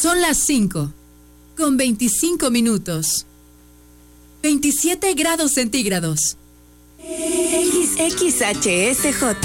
Son las 5, con 25 minutos. 27 grados centígrados. XHSJ.